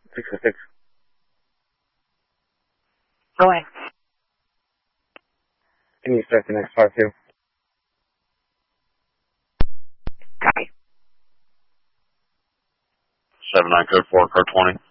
606. Going. Can you start the next 52? Copy. 79 code 4, car 20.